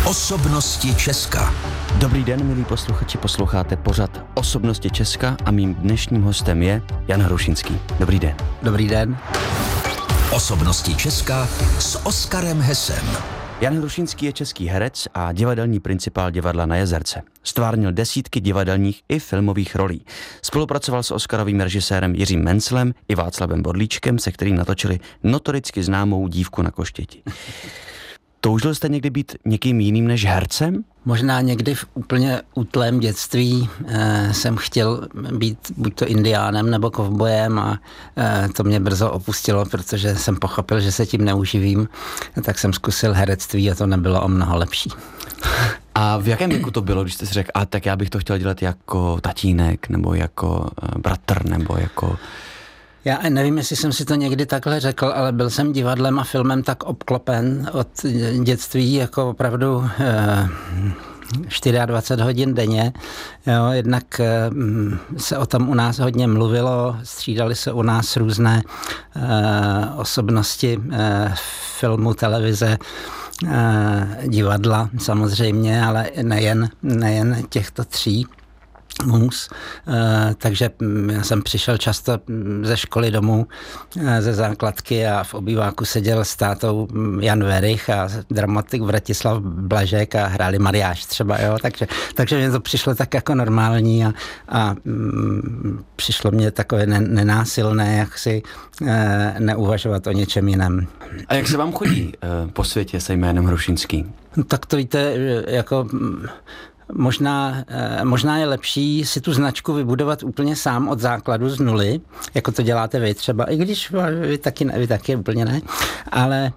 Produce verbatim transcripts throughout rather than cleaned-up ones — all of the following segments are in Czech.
Osobnosti Česka. Dobrý den, milí posluchači, posloucháte pořad Osobnosti Česka a mým dnešním hostem je Jan Hrušinský. Dobrý den. Dobrý den. Osobnosti Česka s Oskarem Hesem. Jan Hrušinský je český herec a divadelní principál divadla Na Jezerce. Stvárnil desítky divadelních i filmových rolí. Spolupracoval s oscarovým režisérem Jiřím Menclem i Václavem Bodlíčkem, se kterým natočili notoricky známou Dívku na koštěti. Toužil jste někdy být někým jiným než hercem? Možná někdy v úplně útlém dětství eh, jsem chtěl být buď to indiánem nebo kovbojem a eh, to mě brzo opustilo, protože jsem pochopil, že se tím neuživím, tak jsem zkusil herectví a to nebylo o mnoho lepší. A v jakém věku to bylo, když jste si řekl, a tak já bych to chtěl dělat jako tatínek, nebo jako bratr, nebo jako... Já nevím, jestli jsem si to někdy takhle řekl, ale byl jsem divadlem a filmem tak obklopen od dětství, jako opravdu eh, dvacet čtyři hodin denně. Jo, jednak eh, se o tom u nás hodně mluvilo, střídali se u nás různé eh, osobnosti eh, filmu, televize, eh, divadla samozřejmě, ale nejen, nejen těchto tří. Mus, takže já jsem přišel často ze školy domů, ze základky a v obýváku seděl s tátou Jan Werich a dramatik Vratislav Blažek a hráli mariáš třeba, jo, takže, takže mě to přišlo tak jako normální a, a mm, přišlo mě takové nenásilné, jak si e, neuvažovat o něčem jiném. A jak se vám chodí e, po světě se jménem Hrušinský? No, tak to víte, jako... Možná, možná je lepší si tu značku vybudovat úplně sám od základu z nuly, jako to děláte vy třeba, i když vy taky, vy taky úplně ne, ale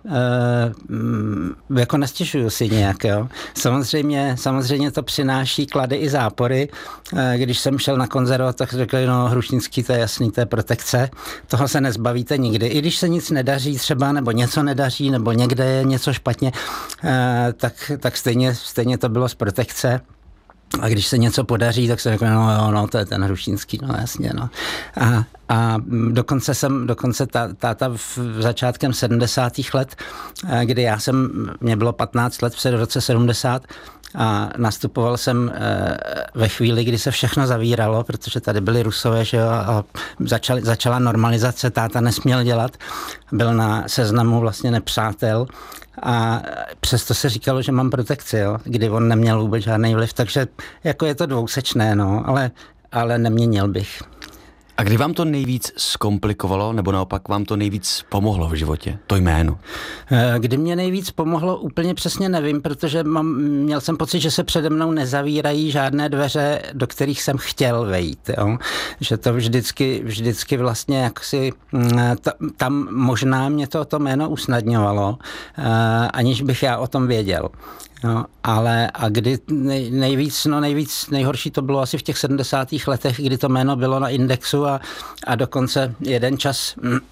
e, jako nestěžuju si nějak, jo. Samozřejmě, samozřejmě to přináší klady i zápory. E, když jsem šel na konzervatoř, tak řekli, no Hrušinský, to je jasný, to je protekce, toho se nezbavíte nikdy. I když se nic nedaří třeba, nebo něco nedaří, nebo někde je něco špatně, e, tak, tak stejně, stejně to bylo z protekce. A když se něco podaří, tak se řekne, no jo, no, to je ten Hrušinský, no jasně, no. A, a dokonce jsem, dokonce tá, táta v začátkem sedmdesátých let, kdy já jsem, mě bylo patnáct let v roce sedmdesát a nastupoval jsem ve chvíli, kdy se všechno zavíralo, protože tady byli Rusové, že jo, a začal, začala normalizace, táta nesměl dělat, byl na seznamu vlastně nepřátel, a přesto se říkalo, že mám protekci, jo, kdy on neměl vůbec žádný vliv, takže jako je to dvousečné, no, ale, ale neměnil bych. A kdy vám to nejvíc zkomplikovalo, nebo naopak vám to nejvíc pomohlo v životě, to jméno? Kdy mě nejvíc pomohlo, úplně přesně nevím, protože mám, měl jsem pocit, že se přede mnou nezavírají žádné dveře, do kterých jsem chtěl vejít, jo? Že to vždycky, vždycky vlastně jaksi, ta, tam možná mě to, to jméno usnadňovalo, aniž bych já o tom věděl. No, ale a kdy nej, nejvíc, no nejvíc, nejhorší to bylo asi v těch sedmdesátých letech, kdy to jméno bylo na Indexu a, a dokonce jeden čas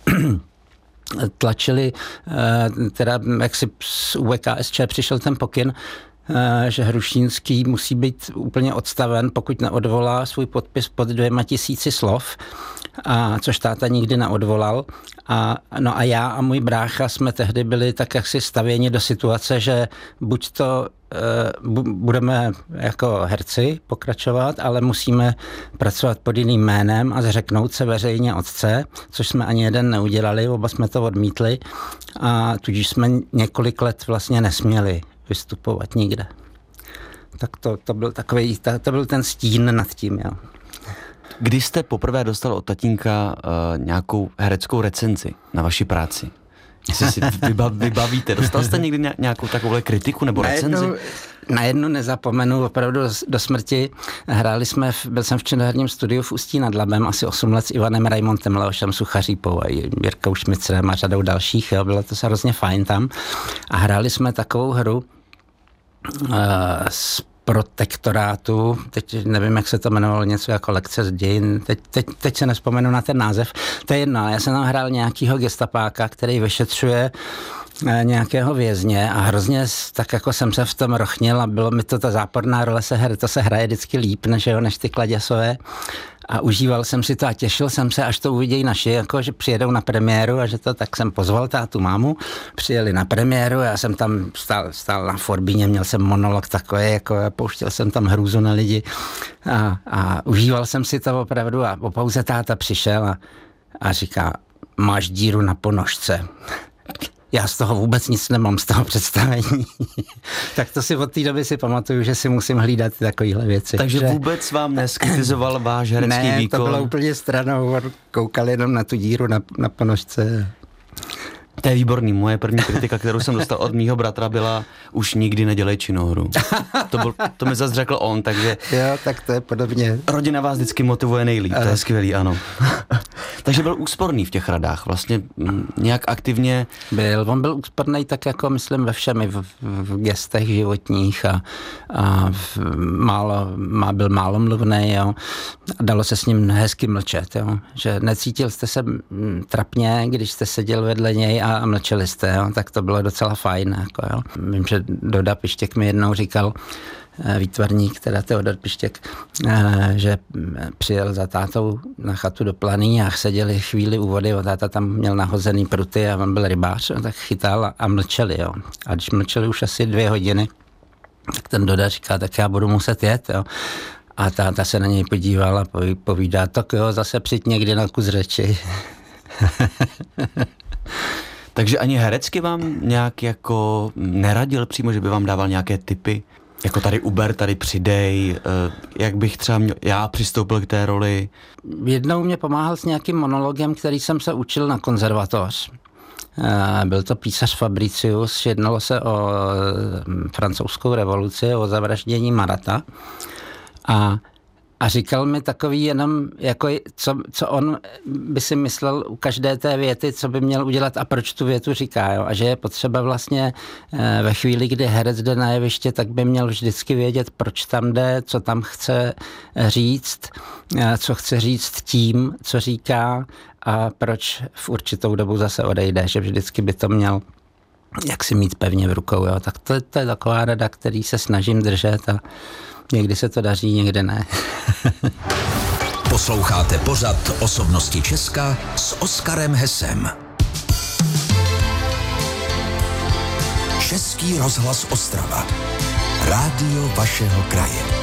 tlačili, teda jak si z U V K S Č přišel ten pokyn, že Hrušinský musí být úplně odstaven, pokud neodvolá svůj podpis pod dvěma tisíci slov, a což táta nikdy neodvolal. A, no a já a můj brácha jsme tehdy byli tak jaksi stavěni do situace, že buď to uh, budeme jako herci pokračovat, ale musíme pracovat pod jiným jménem a zřeknout se veřejně otce, což jsme ani jeden neudělali, oba jsme to odmítli a tudíž jsme několik let vlastně nesměli vystupovat nikde. Tak to, to byl takový, to byl ten stín nad tím, jo. Kdy jste poprvé dostal od tatínka uh, nějakou hereckou recenzi na vaši práci? Jestli si vybavíte, dostal jste někdy nějakou takovou kritiku nebo recenzi? Na jednu nezapomenu, opravdu do smrti. Hráli jsme, v, byl jsem v činoherním studiu v Ústí nad Labem asi osm let s Ivanem Raimontem, Leošem Suchařípou a Jirkou Šmicrem a řadou dalších. Jo. Bylo to hrozně fajn tam. A hráli jsme takovou hru uh, s protektorátu, teď nevím, jak se to jmenovalo, něco jako lekce z dějin, teď, teď, teď se nespomenu na ten název, to je jedno, já jsem tam hrál nějakýho gestapáka, který vyšetřuje nějakého vězně a hrozně tak jako jsem se v tom rochnil a bylo mi to ta záporná role, se hra, to se hraje vždycky líp, než, jo, než ty kladěsové. a užíval jsem si to a těšil jsem se, až to uvidějí naši, jako že přijedou na premiéru a že to, tak jsem pozval tátu, mámu, přijeli na premiéru, já jsem tam stál, stál na Forbíně, měl jsem monolog takový, jako pouštěl jsem tam hrůzu na lidi a, a užíval jsem si to opravdu a po pauze táta přišel a, a říká, máš díru na ponožce. Já z toho vůbec nic nemám, z toho představení. Tak to si od té doby si pamatuju, že si musím hlídat takovéhle věci. Takže že... vůbec vám neskritizoval váš herecký ne, výkon? Ne, to bylo úplně stranou, koukal jenom na tu díru na, na ponožce. To je výborný. Moje první kritika, kterou jsem dostal od mýho bratra, byla už nikdy nedělej činohru. To, byl, to mi zase řekl on, takže... Jo, tak to je podobně. Rodina vás vždycky motivuje nejlíp, to je skvělý, ano. Takže byl úsporný v těch radách, vlastně nějak aktivně... Byl, on byl úsporný tak jako, myslím, ve všemi, v, v gestech životních a, a v, málo, má, byl málo mluvnej, jo. A dalo se s ním hezky mlčet, jo. Že necítil jste se trapně, když jste seděl vedle něj a a mlčeli jste, jo, tak to bylo docela fajn. Jako, jo. Vím, že Doda Pištěk mi jednou říkal, výtvarník, teda Teodor Pištěk, že přijel za tátou na chatu do Planý a seděli chvíli u vody, táta tam měl nahozený pruty a on byl rybář, tak chytal a, a mlčeli. Jo. A když mlčeli už asi dvě hodiny, tak ten Doda říká, tak já budu muset jet. Jo. A táta se na něj podíval a povídá, tak jo, zase přijď někdy na kus řeči. Takže ani herecky vám nějak jako neradil přímo, že by vám dával nějaké tipy? Jako tady uber, tady přidej, jak bych třeba měl, já přistoupil k té roli? Jednou mě pomáhal s nějakým monologem, který jsem se učil na konzervatoř. Byl to písař Fabricius, jednalo se o francouzskou revoluci, o zavraždění Marata. A A říkal mi takový jenom, jako co, co on by si myslel u každé té věty, co by měl udělat a proč tu větu říká. Jo? A že je potřeba vlastně ve chvíli, kdy herec jde na jeviště, tak by měl vždycky vědět, proč tam jde, co tam chce říct, co chce říct tím, co říká a proč v určitou dobu zase odejde, že vždycky by to měl jak si mít pevně v rukou. Jo? Tak to, to je taková rada, který se snažím držet a někdy se to daří, někdy ne. Posloucháte pořad Osobnosti Česka s Oskarem Hesem. Český rozhlas Ostrava. Rádio vašeho kraje.